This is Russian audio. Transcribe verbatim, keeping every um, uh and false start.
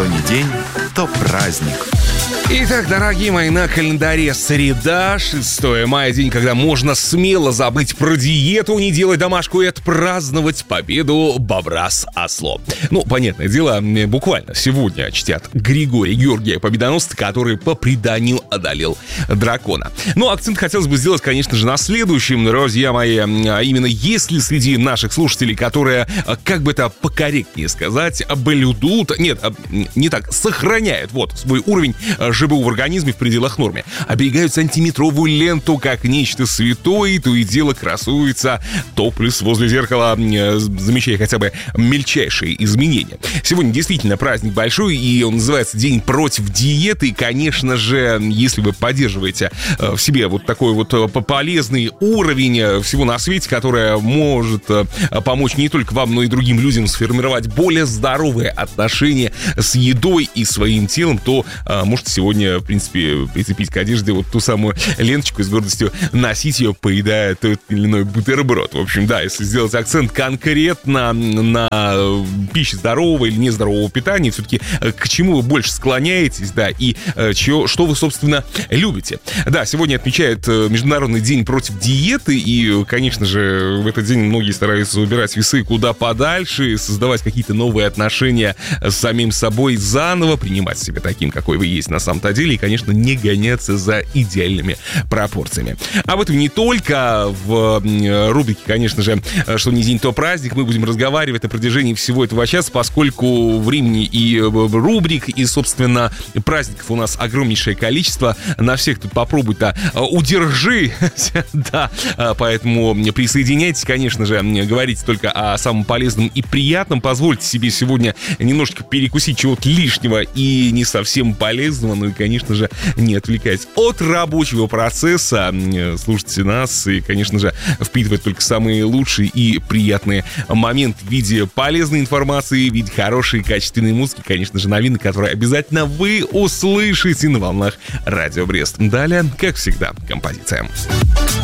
Что ни день, то праздник. Итак, дорогие мои, на календаре среда, шестое мая, день, когда можно смело забыть про диету, не делать домашку и отпраздновать победу бобра с ослом. Ну, понятное дело, буквально сегодня чтят Григория Георгия Победоносца, который по преданию одолел дракона. Но акцент хотелось бы сделать, конечно же, на следующем, друзья мои. А именно, если среди наших слушателей, которые, как бы это покорректнее сказать, блюдут, нет, не так, сохраняют вот свой уровень ЖБУ в организме в пределах нормы, оберегают сантиметровую ленту как нечто святое, то и дело красуется топлес возле зеркала, замечая хотя бы мельчайшие изменения. Сегодня действительно праздник большой, и он называется День против диеты. И, конечно же, если вы поддерживаете в себе вот такой вот полезный уровень всего на свете, который может помочь не только вам, но и другим людям сформировать более здоровые отношения с едой и своим телом, то можете сегодня, в принципе, прицепить к одежде вот ту самую ленточку и с гордостью носить ее, поедая тот или иной бутерброд. В общем, да, если сделать акцент конкретно на пище здорового или нездорового питания, все-таки к чему вы больше склоняетесь, да, и чё, что вы, собственно, любите. Да, сегодня отмечают Международный день против диеты, и, конечно же, в этот день многие стараются убирать весы куда подальше, создавать какие-то новые отношения с самим собой заново, принимать себя таким, какой вы есть на самом деле, и, конечно, не гоняться за идеальными пропорциями. Об этом не только в рубрике, конечно же, «Что ни день, то праздник» мы будем разговаривать на протяжении всего этого часа, поскольку времени и рубрик, и, собственно, праздников у нас огромнейшее количество. На всех тут попробуй-то удержи. Да, поэтому присоединяйтесь, конечно же, говорите только о самом полезном и приятном. Позвольте себе сегодня немножечко перекусить чего-то лишнего и не совсем полезного, ну и, конечно же, не отвлекаясь от рабочего процесса. Слушайте нас и, конечно же, впитывать только самые лучшие и приятные моменты в виде полезной информации, в виде хорошей, качественной музыки, конечно же, новинок, которые обязательно вы услышите на волнах Радио Брест. Далее, как всегда, композиция.